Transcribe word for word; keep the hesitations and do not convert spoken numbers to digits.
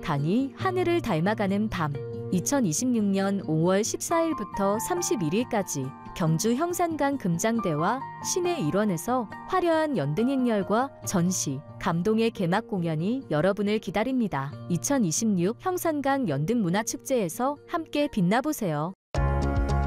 방이 하늘을 닮아가는 밤. 이천이십육 년 오월 십사일부터 삼십일일까지 경주 형산강 금장대와 시내 일원에서 화려한 연등 행렬과 전시, 감동의 개막 공연이 여러분을 기다립니다. 이천이십육 형산강 연등 문화축제에서 함께 빛나보세요.